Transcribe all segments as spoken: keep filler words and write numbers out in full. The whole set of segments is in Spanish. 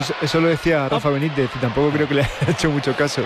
Eso lo decía Rafa Benítez y tampoco creo que le haya hecho mucho caso.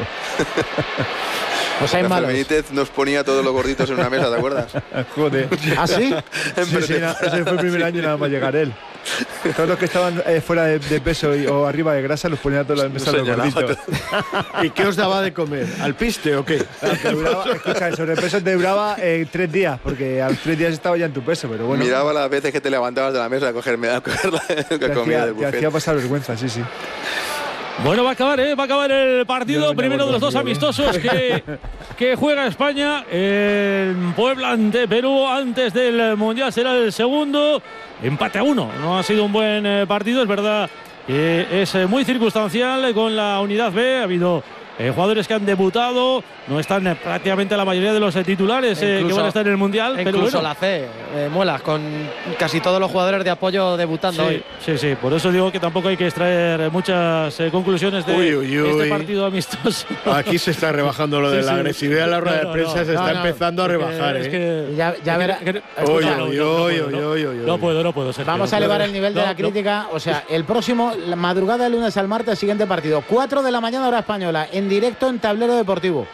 Pues hay Rafa malos. Benítez nos ponía todos los gorditos en una mesa, ¿te acuerdas? Joder. ¿Ah, sí? Sí, sí, na, ese fue el primer año nada más llegar él. Todos los que estaban eh, fuera de, de peso y, o arriba de grasa los ponía a todos en la mesa los gorditos. ¿Y qué os daba de comer? ¿Al piste o qué? Te duraba, escucha, el sobrepeso te duraba eh, tres días, porque a los tres días estaba ya en tu peso, pero bueno. Miraba las veces que te levantabas de la mesa a cogerme a coger la te comida hacía, del buffet. te hacía pasar vergüenza, sí, sí. Bueno, va a acabar, ¿eh? Va a acabar el partido. No Primero de los dos amistosos que, que juega España en Puebla ante Perú antes del Mundial. Será el segundo. Empate a uno. No ha sido un buen eh, partido, es verdad. que es eh, muy circunstancial con la unidad B. Ha habido eh, jugadores que han debutado. No están eh, prácticamente la mayoría de los eh, titulares eh, Incluso- que van a estar en el Mundial. Pero Incluso bueno. la C, eh, Muelas, con casi todos los jugadores de apoyo debutando Sí, hoy. sí, sí, por eso digo que tampoco hay que extraer muchas eh, conclusiones de Uy, uy, uy. este partido amistoso. Aquí se está rebajando lo de Sí, la sí. agresividad en la rueda No, de prensa, no, se está no, no, empezando a Porque rebajar, es ¿eh? que- Ya, ya es verá. que- que- Oye, escucha, no, oye, no oye, puedo, no. oye, oye, No oye. puedo, no puedo. Sergio, Vamos no a elevar puedo. el nivel de No, la no. crítica. O sea, el próximo, la madrugada del lunes al martes, siguiente partido. cuatro de la mañana, hora española, en directo en Tablero Deportivo.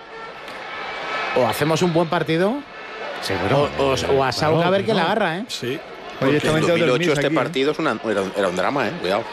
O hacemos un buen partido, Seguro. o, o, o a Saúl Claro, a ver que quién no. la agarra, ¿eh? Sí. Oye, En esta dos mañana mil ocho dormís este aquí, partido es una, era, un- era un drama, ¿eh? Cuidado.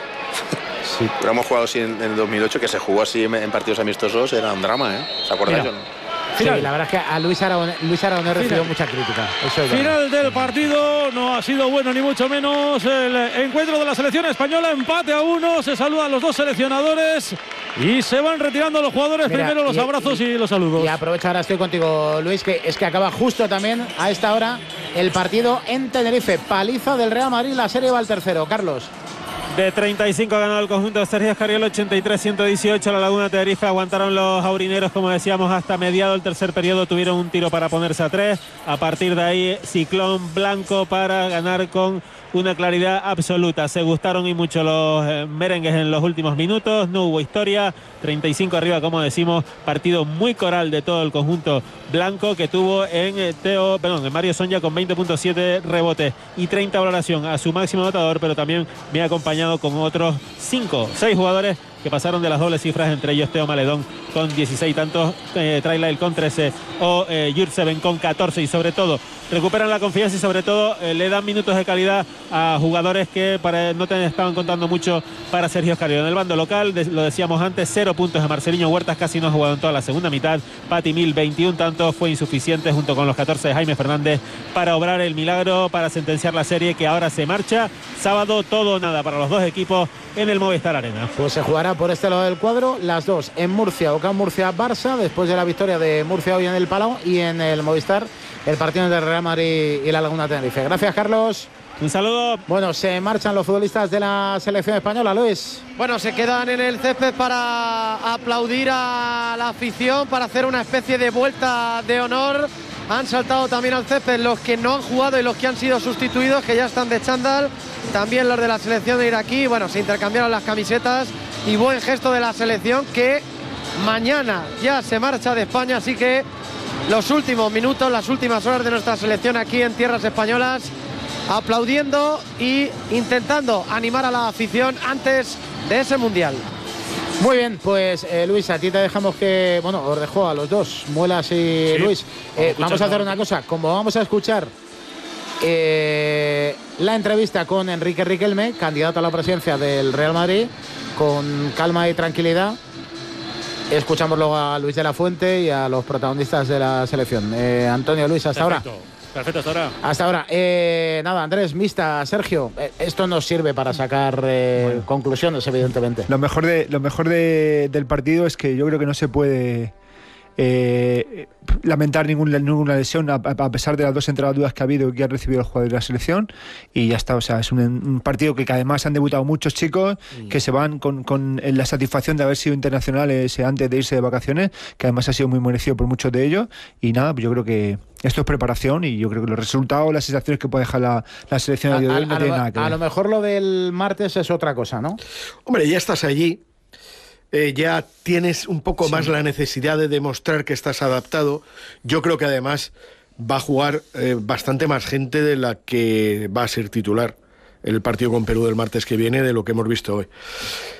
Sí. Pero hemos jugado así en, en dos mil ocho, que se jugó así en, en partidos amistosos, era un drama, ¿eh? ¿Se acuerdan? Mira. o no? Sí, Final. la verdad es que a Luis Aragonés, Luis Aragonés recibió mucha crítica. Eso es verdad. Final del partido, no ha sido bueno ni mucho menos el encuentro de la selección española, empate a uno, se saludan los dos seleccionadores y se van retirando los jugadores. Mira, Primero los y- abrazos y, los saludos. Y aprovecho, ahora estoy contigo, Luis, que es que acaba justo también a esta hora el partido en Tenerife. Paliza del Real Madrid, la serie va al tercero. Carlos. De treinta y cinco ha ganado el conjunto de Sergio Escariolo, ochenta y tres a ciento dieciocho. La Laguna Tenerife aguantaron los aurineros, como decíamos, hasta mediado el tercer periodo. Tuvieron un tiro para ponerse a tres. A partir de ahí, ciclón blanco para ganar con una claridad absoluta. Se gustaron y mucho los eh, merengues en los últimos minutos. No hubo historia. treinta y cinco arriba, como decimos. Partido muy coral de todo el conjunto blanco, que tuvo en eh, Teo, perdón, en Mario Sonja con veinte punto siete rebotes y treinta valoración a su máximo anotador, pero también me ha acompañado con otros cinco, seis jugadores que pasaron de las dobles cifras, entre ellos Teo Maledón con dieciséis tantos, eh, Trailail con trece o eh, Jurseven con catorce, y sobre todo recuperan la confianza y sobre todo eh, le dan minutos de calidad a jugadores que para, no te estaban contando mucho para Sergio Escariolo. En el bando local, de, lo decíamos antes, cero puntos de Marceliño Huertas, casi no ha jugado en toda la segunda mitad. Pati Mil, veintiún tantos, fue insuficiente junto con los catorce de Jaime Fernández para obrar el milagro, para sentenciar la serie que ahora se marcha. Sábado todo o nada para los dos equipos en el Movistar Arena. Pues se jugará por este lado del cuadro, las dos en Murcia, Ocam Murcia-Barça, después de la victoria de Murcia hoy en el Palau, y en el Movistar el partido del Real Madrid y la Laguna Tenerife. Gracias, Carlos. Un saludo. Bueno, se marchan los futbolistas de la selección española, Luis. Bueno, se quedan en el césped para aplaudir a la afición, para hacer una especie de vuelta de honor. Han saltado también al césped los que no han jugado y los que han sido sustituidos, que ya están de chándal. También los de la selección de iraquí. Bueno, se intercambiaron las camisetas y buen gesto de la selección, que mañana ya se marcha de España. Así que los últimos minutos, las últimas horas de nuestra selección aquí en tierras españolas, aplaudiendo y intentando animar a la afición antes de ese mundial. Muy bien, pues eh, Luis, a ti te dejamos que, bueno, os dejo a los dos, Muelas y Sí. Luis. Eh, Vamos vamos a hacer escuchando. una cosa, como vamos a escuchar eh, la entrevista con Enrique Riquelme, candidato a la presidencia del Real Madrid, con calma y tranquilidad, escuchamos luego a Luis de la Fuente y a los protagonistas de la selección. Eh, Antonio, Luis, hasta ahora. Perfecto. Perfecto, hasta ahora. Hasta ahora. Eh, nada, Andrés, Mista, Sergio, eh, esto nos sirve para sacar eh, Bueno. conclusiones, evidentemente. Lo mejor, de, lo mejor de, del partido es que yo creo que no se puede eh, lamentar ningún, ninguna lesión, a, a pesar de las dos entradas que ha habido y que han recibido los jugadores de la selección, y ya está. O sea, es un, un partido que, que además han debutado muchos chicos que se van con, con la satisfacción de haber sido internacionales eh, antes de irse de vacaciones, que además ha sido muy merecido por muchos de ellos. Y nada, pues yo creo que esto es preparación, y yo creo que los resultados, las sensaciones que puede dejar la, la selección a día de hoy no a, tienen lo, nada que ver. a lo mejor lo del martes es otra cosa, ¿no? Hombre, ya estás allí, eh, ya tienes un poco sí. más la necesidad de demostrar que estás adaptado. Yo creo que además va a jugar eh, bastante más gente de la que va a ser titular el partido con Perú del martes que viene, de lo que hemos visto hoy.